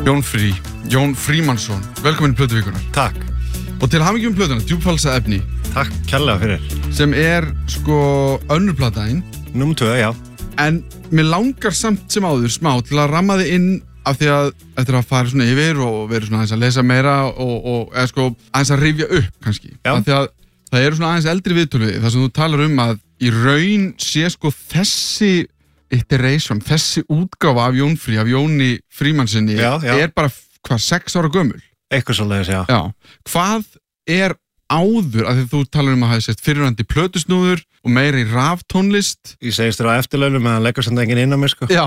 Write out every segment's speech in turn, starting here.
Jón Frímannsson, velkomin í Plötuvíkunar. Takk. Og til hamingju plötuna, Djúpfalsa efni. Takk kærlega fyrir. Sem önnur plata þín. Númer 2, já. En mér langar samt sem áður smá til að ramma þig inn af því að eftir að fara svona yfir og vera svona aðeins að lesa meira og aðeins að rifja upp kannski. Já. Af því að það eru svona aðeins eldri viðtölu þar sem þú talar að í raun sé þessi iteration, þessi útgáfa af Jóni Frímannssoni bara 6 ára gömul. Eitthvað svoleiðis, já. Já. Hvað áður, af því þú talar að hafa sett fyrirhandi plötusnúður og meira í raftónlist? Ég segist þér á eftirlaunum en það leggur samt enginn inn á mig, sko. Já.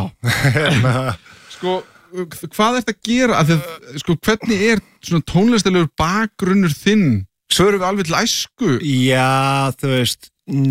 Hvað ertu að gera? Af því að, hvernig svona tónlistalegur bakgrunnur þinn? Svörum við alveg til æsku? Já, þú veist,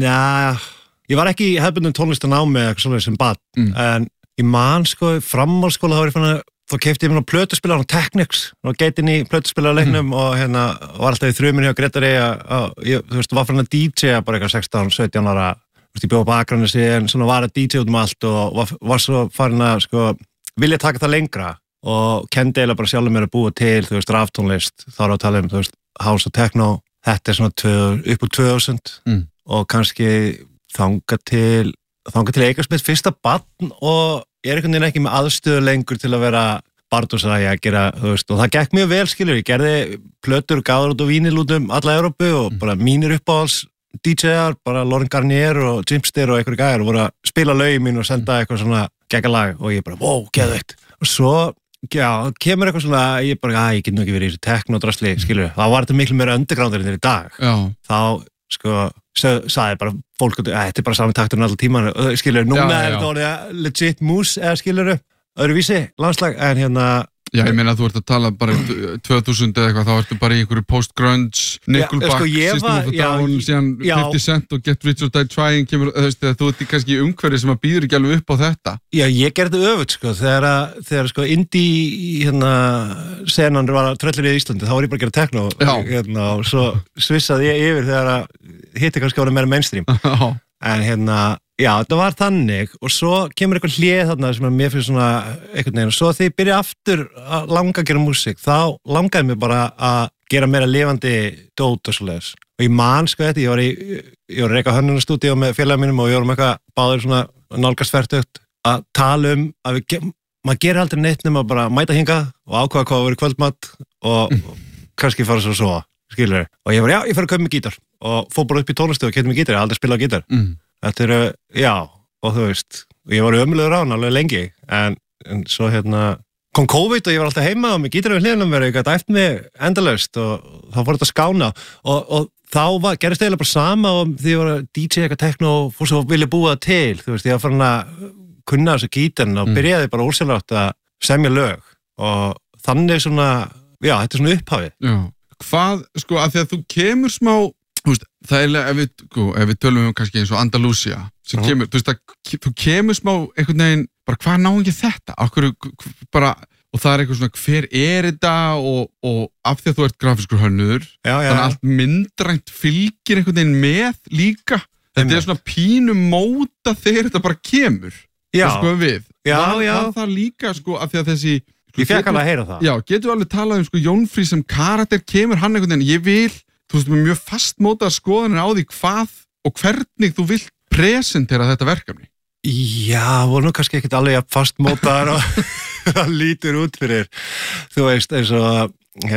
ég var ekki í hefðbundum tónlistanámi eða eitthvað svoleiðis sem barn, en ég man, framhaldsskóla þá keypti ég mér plötuspilar á Technics og geitin í plötuspilarleiknum og var alltaf í þruminu hjá Grétari þú veist, var farin að DJ-a bara eitthvað 16-17 ára, þú veist, ég bjóð á Akranesi en svona var að DJ út allt og var svo farin að, vilja taka það lengra og kenndi eiginlega bara sjálfur mér að búa til, þú veist, raftónlist, þá að tala þú veist, house og techno, þetta svona upp úr 2000 og kannski þangað til eignast mitt fyrsta barn og ég einhvern veginn ekki með aðstöðu lengur til að vera bardúsæði að gera, þú veist, og það gekk mjög vel, skilur, ég gerði plötur, gáður út og vínil út alla Evrópu og bara mínir uppáhalds DJ-ar, bara Lauren Garnier og Jimster og einhverju gæjar og voru að spila lögin mín og senda eitthvað svona geggalag og ég bara, wow, geðveikt. Og svo, kemur eitthvað svona, ég bara, ég get nú ekki verið í þessu techno-drasli, skilur, þá var þetta miklu meira undergroundur en í dag. Já. Þá, sagði bara fólk þetta bara sami takturinn allar tíman skilur, núna þetta orðið legit mús eða skilur, öðruvísi landslag en Já, ég meina að þú ert að tala bara 2000 eða eitthvað, þá ertu bara í einhverju post-grunge, Nickelback, System of a Down, síðan 50 Cent og Get Rich or Die Trying kemur, þú ert kannski umhverfið sem að býður ekki alveg upp á þetta. Já, ég gerði öfugt, þegar indie senan var að tröllir í Íslandi, þá var ég bara að gera techno og svo svissaði ég yfir þegar hitti kannski ára meira mainstream. En þetta var þannig og svo kemur eitthvað hlið þarna sem mér finnst svona einhvern veginn og svo þegar ég byrja aftur að langa að gera músík þá langaði mér bara að gera meira lifandi dót og svoleiðis og ég man þetta, ég var að reka hönnunarstúdíó með félagum mínum og ég vorum eitthvað báður svona nálgast fertugt að tala að maður gerir aldrei neitt nema bara mæta hingað og ákvaða hvað að vera kvöldmatt og kannski fara svo að sofa, skilur og ég var, ég fara að kaupa mig gítar og fór bara upp í tónlistu og keypti mig gítar, ég hafði aldrei spilað á gítar. Þetta og þú veist, og ég var ömulegur á hann alveg lengi, en svo kom COVID og ég var alltaf heima og með gítar við hliðina mér, ég gæti æft mig endalaust og þá fór þetta að skána og þá gerist eiginlega bara sama og því ég var að DJ eitthvað techno og fór svo að vilja búa til, þú veist, ég var farin að kunna þessu gítarn og byrjaði bara úrsjálfrátt að semja lög og þannig svona, þetta er svona upphafið. Já, hvað, af því að þú kemur smá það ef við tölum kannski eins og Andalusia sem kemur, þú kemur smá einhvern veginn, bara hvað ná ekki þetta? Bara, og það eitthvað svona, hver þetta og af því að þú ert grafískur hönnuður, þannig að allt myndrænt fylgir einhvern veginn með líka. Þetta svona pínu móta þegar þetta bara kemur. Já. Var það líka, af því að þessi ég fekk alveg að heyra það. Já, getur alveg talað Jón Frís sem karakter kemur hann einhvern veginn, ég vil þú veist, með mjög fastmótaðar skoðanir á því hvað og hvernig þú vilt presentera þetta verkefni. Já, voru nú kannski ekkert alveg fastmótaðar og það lítur út fyrir, þú veist, eins og,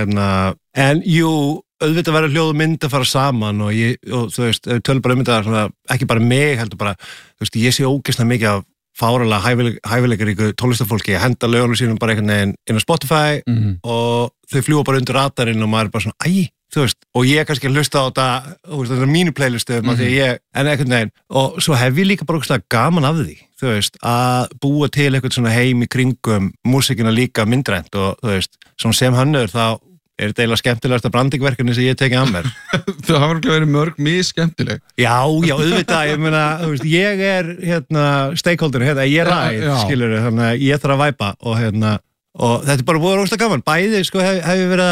en jú, auðvitað verður hljóð og mynd að fara saman og þú veist, ef við tölum bara þetta, ekki bara mig, heldur bara, þú veist, ég sé ógeðslega mikið af fáralega hæfileikaríku tónlistafólki að henda lögunum sínum bara einhvern veginn inn á Spotify og þau fljúa bara undir radarinn og maður er bara svona, þú veist, og ég kannski að hlusta á þetta, þú veist, þetta er mínu playlistum en einhvern veginn, og svo hef ég líka bara ógeðslega gaman af því, þú veist, að búa til eitthvað svona heim í kringum músíkina líka myndrænt og þú veist, svona sem hönnuður þá er þetta eiginlega skemmtilegasta brandingverkefni sem ég tekið að mér. Það hafa verið mörg mjög skemmtileg. Já, auðvitað, ég meina, þú veist, ég er stakeholder, ég er ræð, skilur, þannig að ég þarf að væpa og þetta er bara búið ógeðslega gaman. Bæði, hef ég verið að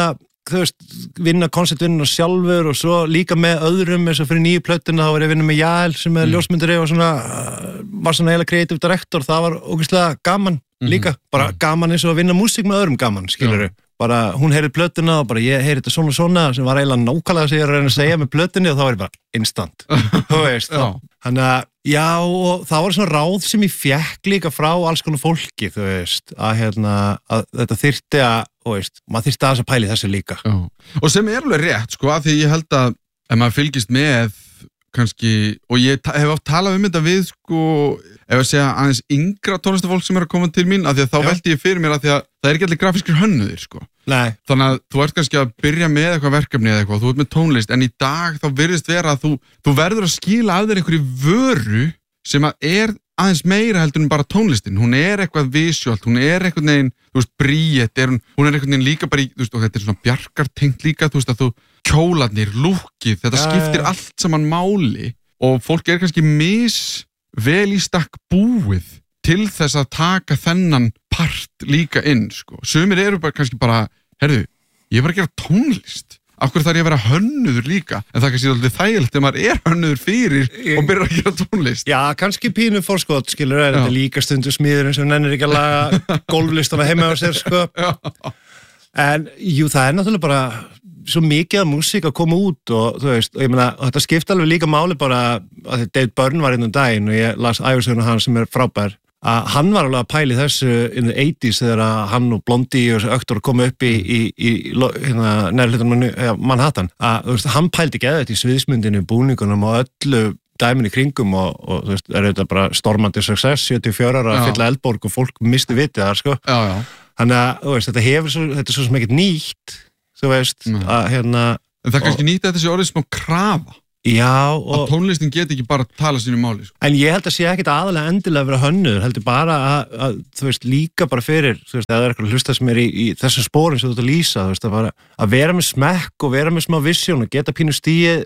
þú veist, vinna konceptvinnuna sjálfur og svo líka með öðrum eins og fyrir nýju plötuna, þá var ég að vinna með Jael sem er ljósmyndari og svona var svona eiginlega creative director, það var ógeðslega gaman líka, bara gaman eins og að vinna músík með öðrum gaman, skilurðu. Bara hún heyrði plötuna og bara ég heyrði þetta svona sem var eiginlega nákvæmlega sem ég er að reyna að segja með plötunni og þá var ég bara instant, þú veist. Þannig að já, og það var svona ráð sem ég fekk líka frá alls konar fólki, þú veist, að þetta þyrfti að, þú veist, maður þyrfti að pæla í þessu líka. Já. Og sem er alveg rétt, sko, af því ég held að ef maður fylgist með kannski, og ég hef oft talað þetta við, sko, ef að segja aðeins yngra tónlistafólk sem er að koma til mín, af því að þá veldi ég fyrir mér að því að það er ekki allir grafískir hönnuðir, sko. Nei. Þannig að þú ert kannski að byrja með eitthvað verkefni eða eitthvað, þú ert með tónlist, en í dag þá virðist vera að þú verður að skila að þér einhverju vöru sem að er aðeins meira heldur en bara tónlistin. Hún er eitthvað visuált, hún er einhvern veginn, þú veist, Bríett, hún er einhvern veginn líka bara í, þú veist, og þetta er svona bjarkartengt líka, þú veist, að þú kjólarnir, lúkið, þetta skiptir allt saman máli og fólk er kannski vel í stakk búið til þess að taka þennan part líka inn, sko. Sumir eru bara kannski bara, herðu, ég er bara að gera tónlist. Af hverju þarf ég að vera hönnuður líka? En það er kannski alltaf þægilegt þegar maður er hönnuður fyrir og byrjar að gera tónlist. Já, kannski pínu fórskot, skilur, þetta líka stundu smíðurinn sem nennir ekki að laga gólflistana heima á sér, sko. En, jú, það er náttúrulega bara svo mikið af músík að koma út og þú veist, og ég meina, þetta skipta alveg líka máli bara að David Byrne var inn daginn og ég las ævisöguna hans sem er frábær, að hann var alveg að pæli þessu in the 80s þegar hann og Blondie og þessu öktor komu upp í nærhlutunum Manhattan, að þú veist, hann pældi ekki eða þetta í sviðsmyndinu, búningunum og öllu dæmin í kringum og þú veist, er þetta bara stormandi success, 74 ára að fylla Eldborg og fólk misti vitið þar, sko. Þannig að, þú veist, þetta er svo sem ekkert nýtt, þú veist, að En það er kannski nýtt að þessi orðið smá krafa. Já, og að tónlistin get ekki bara að tala sínu máli, sko. En ég held að sé ekkert aðalega endilega að vera hönnuður, heldur bara að þú veist, líka bara fyrir, þú veist, eða eitthvað hlusta sem er í þessum spórum sem þú ert að lýsa, þú veist, að vera með smekk og vera með smá vision og geta pínu stíið,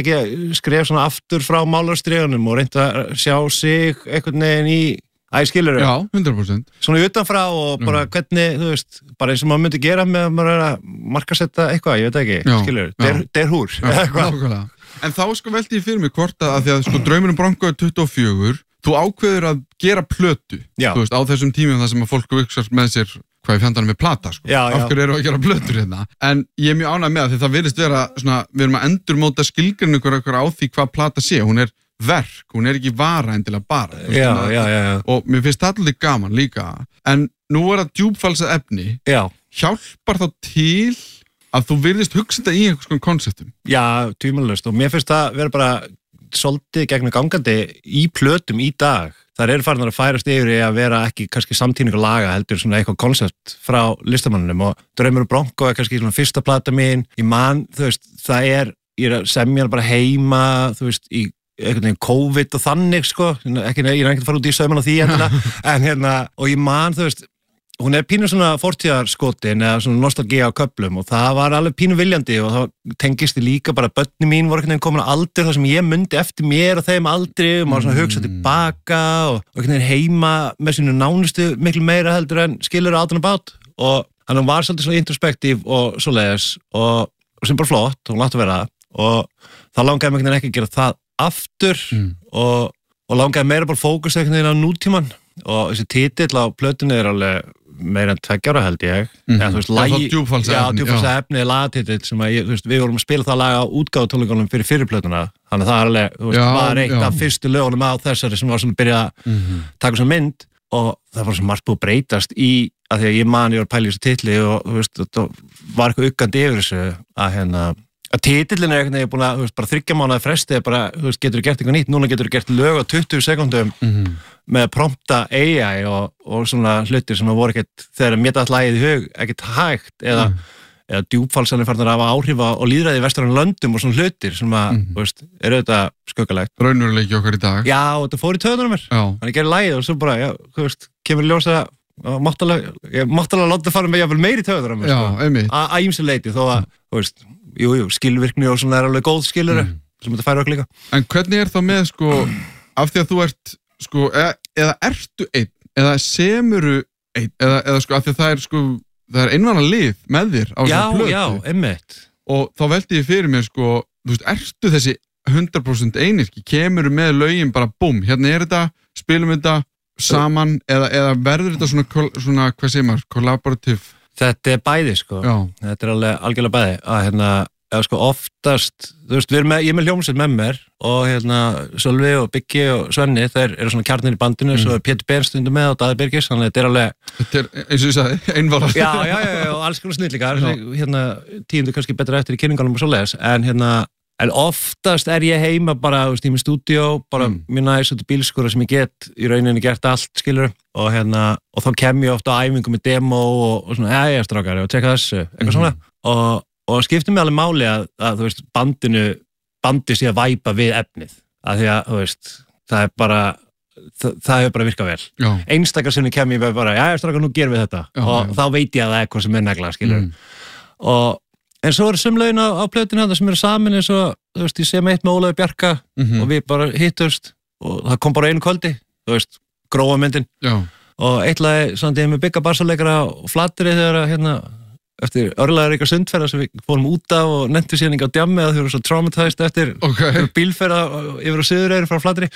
skref svona aftur frá málarstriðunum og reynda að sjá sig einhvern veginn í skilur þau? Já, 100%. Svona utanfrá og bara hvernig, þú veist, bara eins og maður myndi gera með að maður er að markasetta eitthvað, ég veit ekki, skilur þau? Der húr, eitthvað. En þá sko veldi ég fyrir mig hvort að því að sko draumurinn Bronco er 24, þú ákveður að gera plötu, þú veist, á þessum tímum þar sem að fólk hugsar með sér hvað ég fjandanum með plata, sko. Af hverju eru að gera plötur hérna? En ég er mjög ánægð með því það virðist vera svona, við erum að endurmóta skilgreiningu á því hvað plata sé, hún er verk, hún er ekki vara endilega bara. Já. Og mér finnst það alveg gaman líka. En nú er það djúpfalsað efni. Já. Hjálpar þá til að þú virðist hugsa þetta í einhvers konar konseptum? Já, tvímælalaust. Og mér finnst það vera bara svolítið gegnum gangandi í plötum í dag. Það eru farnar að færast yfir í að vera ekki kannski samtíningu laga heldur svona eitthvað konsept frá listamannunum og Draumur Bronco er kannski svona fyrsta plata mín. Ég man, þú veist, ég er að semja bara heima, þú veist, í einhvern veginn COVID og þannig, sko. Ég er ekki að fara út í sauman á því en og ég man, þú veist, hún er pínu svona fortíðarskotin eða svona nostalgía á köflum og það var alveg pínu viljandi og það tengist líka bara börni mín voru einhvern veginn komin á aldur þar sem ég mundi eftir mér og þeim aldri og maður svona hugsa tilbaka og einhvern veginn heima með sínu nánustu miklu meira heldur en skilur out and about og hann var svolítið svona introspektív og svoleiðis og sem bara flott og látt að vera og það langaði mig einhvern veginn ekki að gera það aftur og langaði meira bara fókus einhvern veginn á nútíman og þessi titill á plötunni er alveg meira en 2 ára held ég eða þú veist, djúpfalsa efni lagatitill sem að þú veist, við vorum að spila það lag á útgáfutónleikunum fyrir fyrirplötuna þannig að það er alveg, þú veist, var eitt af fyrstu lögunum á þessari sem var svona að byrja að taka svona mynd og það var svona margt búið að breytast í að því að ég var að pæla í þessu titli og þú veist, það var eitthvað uggandi yfir þessu að titillin er eitthvað búin að, þú veist, bara 3 mánaða fresti bara, þú veist, getur þú gert eitthvað nýtt núna getur þú gert lög á 20 sekúndum með að prompta AI og svona hlutir sem voru ekkert þegar mér datt lagið í hug, ekkert hægt eða djúpfalsanir farnar að hafa áhrif á lýðræði í vestrænum löndum og svona hlutir sem að, þú veist, eru þetta skökkalegt. Raunveruleiki okkar í dag. Já, og þetta fór í töðunum mér. Þannig gerði lagið og svo bara, já, þú veist, kemur í ljósa ég mátt alveg láta fara með jafnvel meiri töðunum mér, sko. Að ýmsu leyti þó að, þú veist, jú, skilvirkni og svona er alveg góð skilur sem þetta færa okkur líka. En hvernig er þá með, sko, af því að þú ert, sko, eða ertu einn, eða semuru einn, eða sko, af því að það er, sko, það einvana lið með þér á svona plötu. Já, einmitt. Og þá veldi ég fyrir mér, sko, þú veist, ertu þessi 100% einirki, kemur með lögin bara búm, hérna þetta, spilum þetta saman, eða verður þetta svona hvað segir maður, collaborative? Þetta bæði, sko. Já. Þetta algjörlega bæði, að eða sko oftast, þú veist, ég með hljómsveit með mér og Sölvi og Biggi og Svenni, þeir eru svona kjarnir í bandinu, svo er Pétur Bernstundum með og Daði Birgis, þannig að þetta alveg... Þetta eins og ég sagði, einvalast. Já, og alls konar snillíkar, tíundu kannski betra eftir í kynningunum og svo leiðis, en oftast er ég heima bara, þú veist, í með stúdíó, bara mjög næs út í bílskúra sem ég get í rauninni gert allt, skilur, og þá kem ég ofta á æfingu með demo og svona, strákar, og tjekka þessu, eitthvað svona, og skiptir mig alveg máli að þú veist, bandi sé að væpa við efnið, að því að, þú veist, það hefur bara virkað vel. Já. Einstakar sinni kem ég bara, strákar, nú gerum við þetta, og þá veit ég að það er eitthvað sem er negla, skilur. En svo eru sumlaugin á plötinu þetta sem eru saman eins og, þú veist, ég sé með eitt með Ólafur Bjarka og við bara hittust og það kom bara einu kvöldi, þú veist, grófa myndin. Já. Og eitt lagi, svona, ég með Bigga bassaleikara og Flatri þegar, eftir örlaðar eitthvað sundferða sem við fórum út af og nefntu síðan ekki á djammi að þau voru svo traumatized eftir bílferða yfir á Suðureyri frá Flatri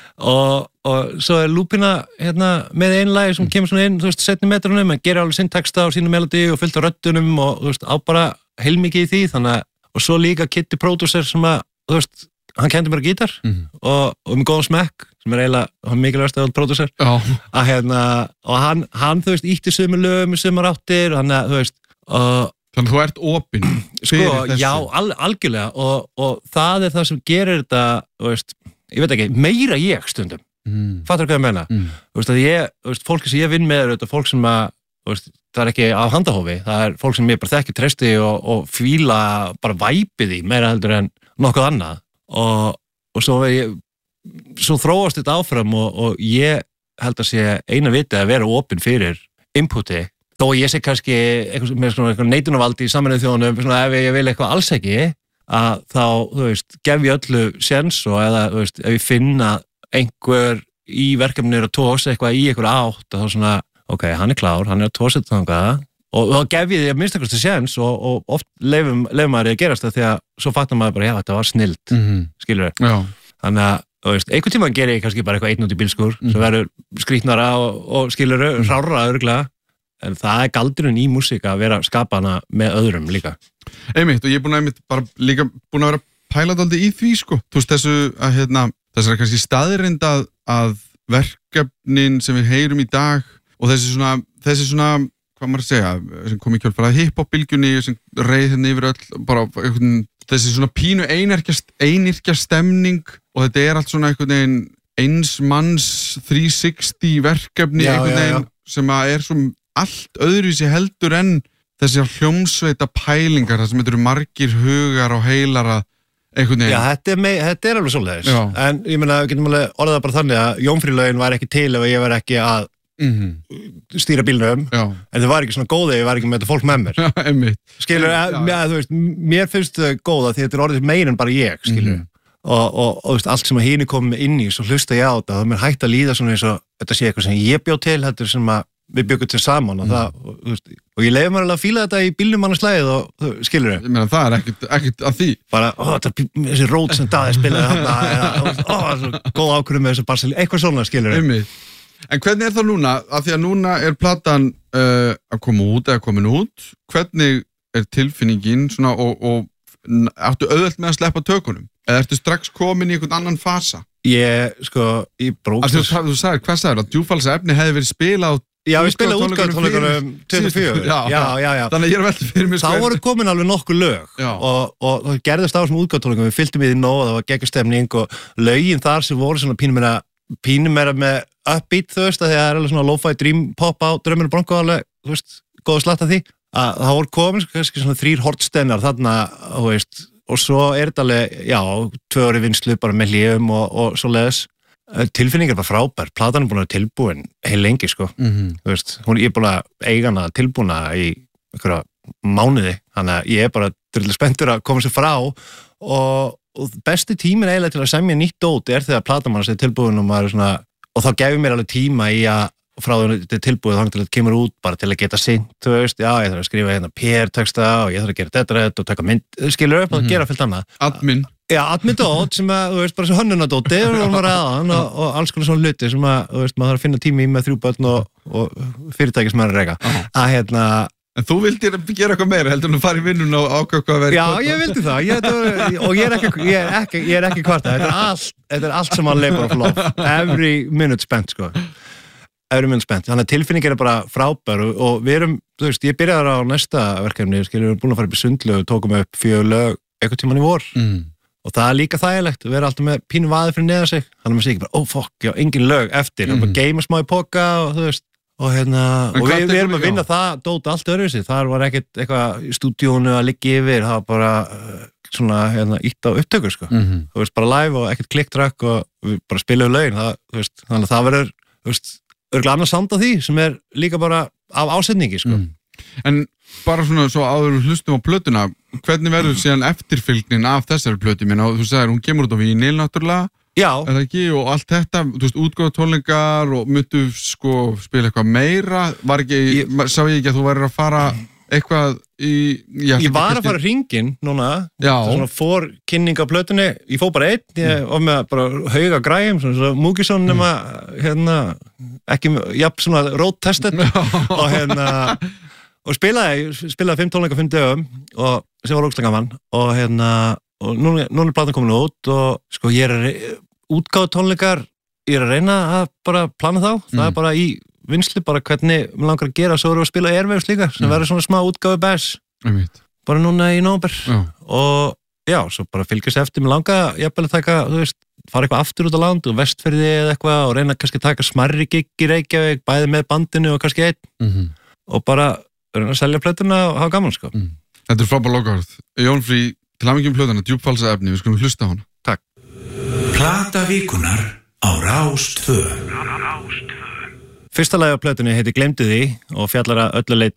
og svo er Lúpína með einu lagi sem kemur svona inn, þú veist, setni metrunum, en gerir alveg sinn texta og sína melodi og fullt á röddunum og þú veist, á bara heilmikið í því, þannig að, og svo líka Kitty Producer sem að, þú veist, hann kendi mér gítar og með góðan smekk sem er eiginlega mikilvægast að producer og hann, þú veist, ítti sömu lögum í sömur áttir og hann, þú veist, þannig að þú ert opinn fyrir þessu. Já, algjörlega og það er það sem gerir þetta, þú veist, ég veit ekki, meira ég stundum, fattar hvað ég meina, þú veist, þú veist, fólki sem ég vinn með þetta, fólk sem að, þú veist, það er ekki á handahófi, það er fólk sem ég bara þekki treysti og fíla bara væpið í meira heldur en nokkuð annað og svo þróast þetta áfram og ég held að sé eina viti að vera opinn fyrir inputi. Þó ég sé kannski eitthvað neitunarvaldi í Sameinuðu þjóðunum, svona ef ég vil eitthvað alls ekki, að þá, þú veist, gef ég öllu séns og eða, þú veist, ef ég finna einhver í verkefninu að tósa eitthvað í einhver átt, þá svona, ok, hann er klár, hann er að tósa þetta þangað, og þá gef ég því að minnstakosti séns og oft leifum maður að gerast það því að svo fattar maður bara, já, þetta var snillt, skilur við. Þannig að, þú veist, einhvern tímann gerir ég kannski bara eitthvað einn út í bílskúr, sem verður skrýtnara og skilur við, rárra örugglega. En það er galdurinn í músík að vera að skapa hana með öðrum líka. Einmitt, og ég er líka búin að vera pæladaldi í því, sko. Þú veist, þessu er kannski staðrind að verkefnin sem við heyrum í dag og þessi svona, hvað maður að segja, sem kom í kjölfara hip-hop-bylgjunni, sem reið hérna yfir öll, bara þessi svona pínu einyrkja stemning og þetta er allt svona einhvern veginn eins manns 360 verkefni einhvern veginn sem að er svo allt öðruvísi heldur en þessi hljómsveita pælingar þar sem þetta eru margir hugar og heilar að einhvern veginn. Já, þetta er alveg svoleiðis. En ég meina, við getum alveg orðað bara þannig að Jómfrílaugin var ekki til ef ég var ekki að stýra bílnum, en það var ekki svona góð ef ég var ekki með þetta fólk með mér. Skilur, þú veist, mér finnst það góða því þetta er orðið meir en bara ég, skilur. Og þú veist, allt sem að hini komið inn í, svo hlusta ég á þetta, þá er mér hægt að líða svona eins og þetta sé eitthvað sem ég bjó til, þetta er sem að við byggum til saman og og ég leiði mér alveg að fíla þetta í bílnum annars slæðið og skilur þau. Ég meina, það er ekkert að því. Bara, þessi rót sem Daði spilaði þarna, góð ákvörðum með þessu barseli, eitthvað svona, skilur þau. En hvernig er það núna? Af því að núna er platan að koma út eða komin út. Hvernig er tilfinningin svona og áttu auðvelt með að sleppa tökunum? Eða ertu strax komin í einhvern annan fasa? Í brókstars... Þú sagði, hvað sagður? Að Djúfalls efni hefði verið spilað Já, við spilaði útgáðutónleikunum 2004. Já. Þannig að ég er veltið fyrir mig Þá voru komin alveg nokkuð lög og það gerðist á þessum útgáðutónleikum, við fylgdum í því nóg og það var geggjustemning og lögin þar sem voru svona pínum meira með upbeat, þú veist, að það er alveg svona lo-fi dream pop á Drömmur og Bronco alveg, þú veist, góð að slatta því. Að það voru komin kannski svona 3 hortstennar þarna, þú veist, og svo er þetta alveg, 2 ári vinslu bara með hléum og svo leiðis. Tilfinningar var frábær, platan er búin að vera tilbúin heil lengi, sko. Þú veist, ég er búin að eiga hana tilbúna í einhverja mánuði, þannig að ég er bara drullu spenntur að koma sér frá og besti tíminn eiginlega til að semja nýtt dót er þegar platamann sé tilbúin og maður er svona, og þá gefur mér alveg tíma í að frá þetta tilbúið þannig til að kemur út bara til að geta sint, þú veist, já, ég þarf að skrifa hérna PR-texta og ég þarf að gera þetta og taka mynd, skilur upp og gera fullt annað. Admin. Já, admin-dót sem að, þú veist, bara svo hönnunadóti og alls konar svona hluti sem að, þú veist, maður þarf að finna tími í með 3 börn og fyrirtæki sem maður er að reka. Að hérna... En þú vildir gera eitthvað meira, heldur þú að fara í vinnun og ákvæða hvað að vera í kvöld? Já, ég vildi það, og ég er ekki kvarta, þetta er allt sem að labor of love, every minute spent, sko. Every minute spent, þannig að tilfinningin er bara frábær og við erum, þú veist, ég byrjaði á næsta verkefni, við erum búin að fara upp í Sundlaug og tókum upp 4 lög eitthvað tíman í vor. Og það er líka þægilegt, við erum alltaf með pínu vaði fyrir neða sig, þannig að maður sé ekki bara, já, engin lög eftir, það er bara geima smá í poka og þú veist, og við erum að vinna það dót allt öðruvísi, þar var ekkert eitthvað í stúdíónu að liggja yfir, það var bara svona, ítt á upptökur, sko. Þú veist, bara live og ekkert klikktrack og við bara spilaðum lögin, þú veist, þannig að það verður, þú veist, örgulega annars samt af því sem er líka bara af ásetningi, sko. En bara svona svo áður hlustum á plötuna, hvernig verður síðan eftirfylgnin af þessari plötu? Þú sagðir, hún kemur út á Vínil náttúrulega, eða ekki, og allt þetta, þú veist, útgáfa tónleikar og myndu sko spila eitthvað meira, sá ég ekki að þú værir að fara eitthvað í... Ég var að fara hringinn núna, svona fórkynning á plötunni, ég fór bara einn, ég var með bara hauga græjum, svona Múkisson nema, ekki, svona road tested, og spilaði 5 tónleika 5 dögum og sem var ógeðslega gaman og núna er platan komin út og sko ég er útgáfa tónleikar, ég er að reyna að bara plana þá, það er bara í vinslu, bara hvernig mér langar að gera, svo erum við að spila Airwaves líka, sem verður svona smá útgáfi bass, bara núna í nóvember og já, svo bara fylgjast eftir, mér langar jafnvel að taka, þú veist, fara eitthvað aftur út á land og Vestfirði eða eitthvað og reyna kannski að taka smarri gig í Reykjavík, bæði með bandinu og kannski einn og bara reyna að selja plötuna og hafa gaman, sko. Þetta er frábær lokaorð. Jón Frí, til hamingjum plötuna, djúpfalsa efni, við skulum hlusta á hana. Takk. Plata vikunar á Rás 2. Fyrsta lagi á plötunni heitir Gleymdu því og fjallar að öllu leyti